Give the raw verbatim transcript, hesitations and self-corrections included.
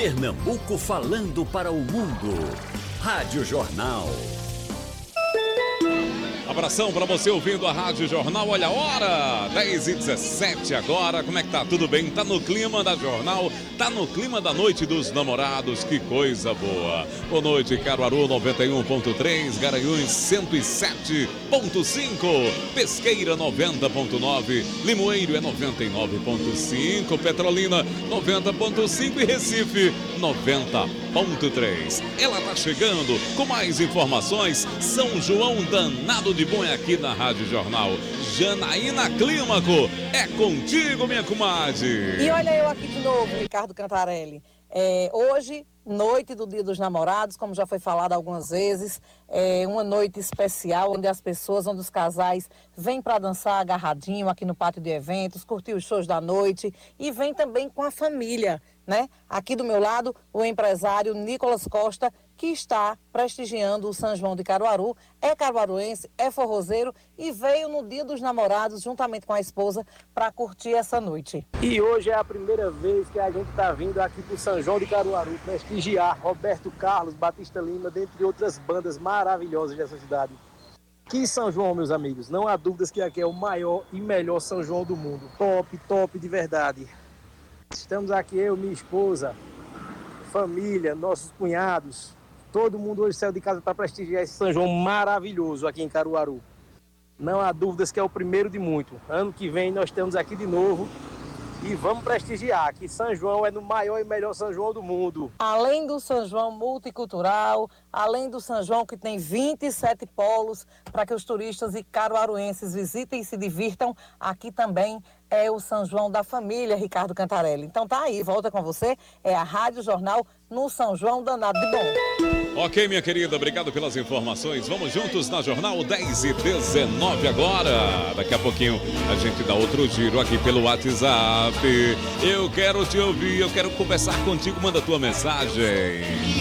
Pernambuco falando para o mundo. Rádio Jornal. Abração para você ouvindo a Rádio Jornal. Olha a hora, dez e dezessete agora. Como é que tá? Tudo bem? Tá no clima da Jornal? Tá no clima da Noite dos Namorados? Que coisa boa. Boa noite, Caruaru noventa e um ponto três, Garanhuns cento e sete ponto cinco, Pesqueira noventa ponto nove, Limoeiro é noventa e nove ponto cinco, Petrolina noventa ponto cinco e Recife noventa ponto três. Ela tá chegando com mais informações. São João danado de bom é aqui na Rádio Jornal. Janaína Clímaco, é contigo, minha comadre. E olha eu aqui de novo, Ricardo Cantarelli. É, hoje, noite do Dia dos Namorados, como já foi falado algumas vezes, é uma noite especial onde as pessoas, onde os casais vêm para dançar agarradinho aqui no pátio de eventos, curtir os shows da noite e vêm também com a família, né? Aqui do meu lado, o empresário Nicolas Costa, que está prestigiando o São João de Caruaru, é caruaruense, é forrozeiro e veio no Dia dos Namorados juntamente com a esposa para curtir essa noite. E hoje é a primeira vez que a gente está vindo aqui para o São João de Caruaru prestigiar Roberto Carlos, Batista Lima, dentre outras bandas maravilhosas dessa cidade. Que São João, meus amigos, não há dúvidas que aqui é o maior e melhor São João do mundo. Top, top de verdade. Estamos aqui, eu, minha esposa, família, nossos cunhados. Todo mundo hoje saiu de casa para prestigiar esse São João maravilhoso aqui em Caruaru. Não há dúvidas que é o primeiro de muito. Ano que vem nós estamos aqui de novo e vamos prestigiar que São João é no maior e melhor São João do mundo. Além do São João multicultural, além do São João que tem vinte e sete polos para que os turistas e caruaruenses visitem e se divirtam, aqui também é o São João da família, Ricardo Cantarelli. Então tá aí, volta com você, é a Rádio Jornal no São João danado de bom. Ok, minha querida, obrigado pelas informações. Vamos juntos na Jornal, dez e dezenove agora. Daqui a pouquinho a gente dá outro giro aqui pelo WhatsApp. Eu quero te ouvir, eu quero conversar contigo, manda tua mensagem.